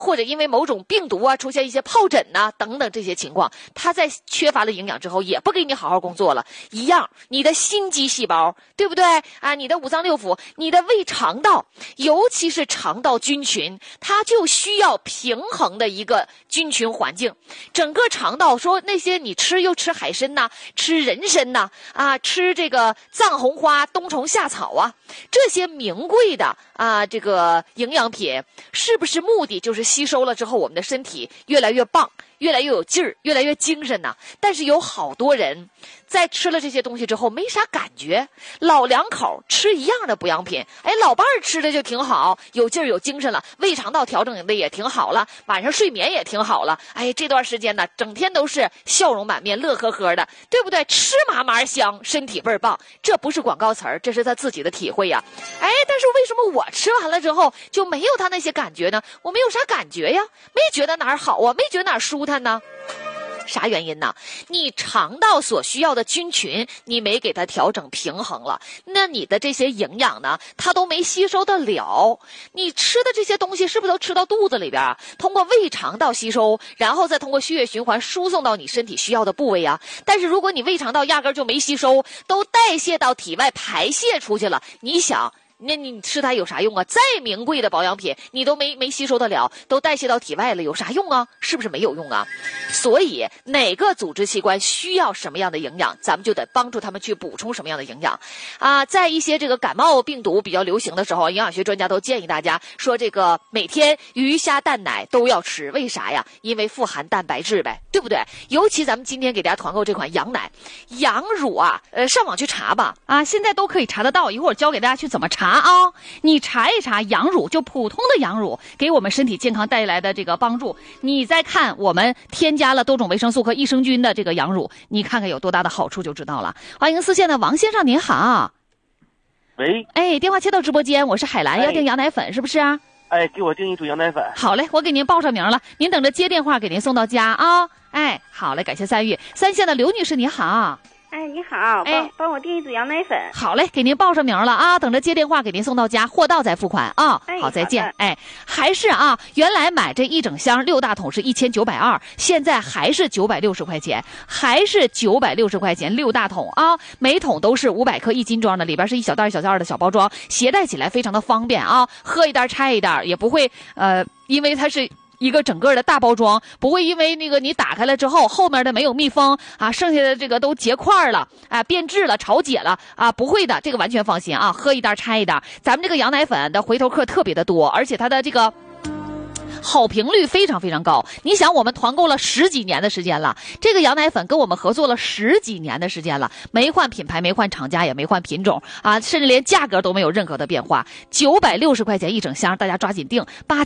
或者因为某种病毒啊出现一些疱疹呐、等等这些情况，它在缺乏了营养之后，也不给你好好工作了。一样，你的心肌细胞，对不对啊？你的五脏六腑，你的胃肠道，尤其是肠道菌群，它就需要平衡的一个菌群环境。整个肠道说那些你又吃海参呐，吃人参呐，吃这个藏红花、冬虫夏草啊，这些名贵的这个营养品，是不是目的就是吸收了之后，我们的身体越来越棒，越来越有劲儿，越来越精神呢？但是有好多人在吃了这些东西之后没啥感觉，老两口吃一样的补养品，老伴儿吃的就挺好，有劲儿有精神了，胃肠道调整的也挺好了，晚上睡眠也挺好了，这段时间呢，整天都是笑容满面，乐呵呵的，对不对？吃嘛嘛香，身体倍儿棒，这不是广告词儿，这是他自己的体会呀。但是为什么我吃完了之后就没有他那些感觉呢？我没有啥感觉呀，没觉得哪儿好啊，没觉得哪儿舒坦呢？啥原因呢？你肠道所需要的菌群你没给它调整平衡了，那你的这些营养呢，它都没吸收得了。你吃的这些东西是不是都吃到肚子里边啊？通过胃肠道吸收，然后再通过血液循环输送到你身体需要的部位啊。但是如果你胃肠道压根就没吸收，都代谢到体外排泄出去了，你想那你吃它有啥用啊？再名贵的保养品你都没吸收得了，都代谢到体外了，有啥用啊？是不是没有用啊？所以哪个组织器官需要什么样的营养，咱们就得帮助他们去补充什么样的营养在一些这个感冒病毒比较流行的时候，营养学专家都建议大家说，这个每天鱼虾蛋奶都要吃，为啥呀？因为富含蛋白质呗，对不对？尤其咱们今天给大家团购这款羊奶、羊乳上网去查吧现在都可以查得到，一会儿教给大家去怎么查你查一查羊乳，就普通的羊乳给我们身体健康带来的这个帮助，你再看我们添加了多种维生素和益生菌的这个羊乳，你看看有多大的好处就知道了。欢迎四线的王先生，您好。 喂， 电话切到直播间，我是海兰，要订羊奶粉是不是啊？ 给我订一组羊奶粉。 好嘞，我给您报上名了，您等着接电话给您送到家好嘞，感谢参与。三线的刘女士您好。 你好，帮我订一组羊奶粉。 好嘞，给您报上名了等着接电话给您送到家，货到再付款好，再见。还是原来买这一整箱6大桶是1920，现在还是960块钱，还是960块钱6大桶每桶都是500克1斤装的，里边是一小袋一小袋的小包装，携带起来非常的方便喝一袋拆一袋，也不会因为它是一个整个的大包装，不会因为那个你打开了之后后面的没有密封剩下的这个都结块了变质了潮解了不会的，这个完全放心喝一袋拆一袋。咱们这个羊奶粉的回头客特别的多，而且它的这个好评率非常非常高。你想我们团购了10几年的时间了，这个羊奶粉跟我们合作了10几年的时间了，没换品牌，没换厂家，也没换品种甚至连价格都没有任何的变化。960块钱一整箱，大家抓紧订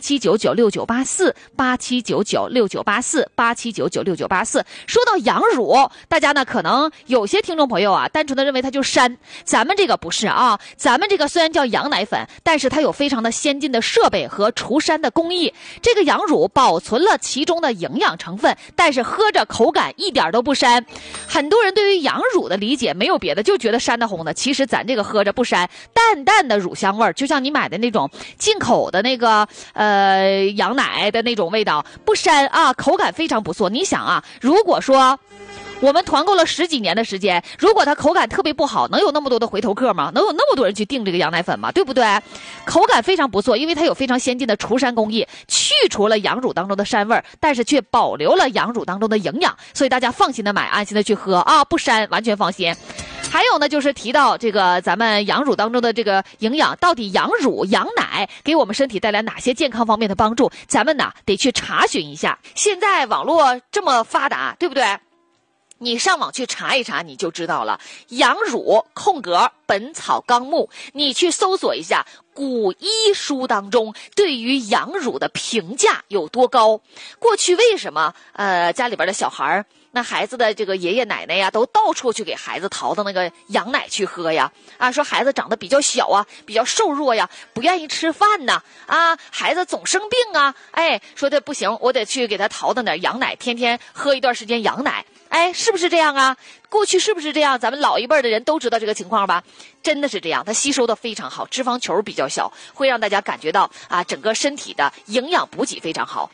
87996984 87996984 87996984。说到羊乳，大家呢可能有些听众朋友单纯的认为它就膻，咱们这个不是咱们这个虽然叫羊奶粉，但是它有非常的先进的设备和除膻的工艺。这个羊乳保存了其中的营养成分，但是喝着口感一点都不膻。很多人对于羊乳的理解没有别的，就觉得膻的红的，其实咱这个喝着不膻，淡淡的乳香味儿，就像你买的那种进口的那个羊奶的那种味道，不膻口感非常不错。你想如果说我们团购了10几年的时间，如果它口感特别不好，能有那么多的回头客吗？能有那么多人去订这个羊奶粉吗？对不对？口感非常不错，因为它有非常先进的除膻工艺，去除了羊乳当中的膻味儿，但是却保留了羊乳当中的营养，所以大家放心的买，安心的去喝不膻，完全放心。还有呢，就是提到这个咱们羊乳当中的这个营养，到底羊乳、羊奶给我们身体带来哪些健康方面的帮助？咱们呢得去查询一下。现在网络这么发达，对不对？你上网去查一查你就知道了，羊乳空格本草纲目，你去搜索一下古医书当中对于羊乳的评价有多高。过去为什么家里边的小孩那孩子的这个爷爷奶奶呀，都到处去给孩子淘的那个羊奶去喝呀，啊，说孩子长得比较小啊，比较瘦弱呀，不愿意吃饭呐，啊，孩子总生病啊，哎，说的不行，我得去给他淘的点羊奶，天天喝一段时间羊奶。哎，是不是这样啊？过去是不是这样？咱们老一辈的人都知道这个情况吧？真的是这样，它吸收的非常好，脂肪球比较小，会让大家感觉到啊，整个身体的营养补给非常好。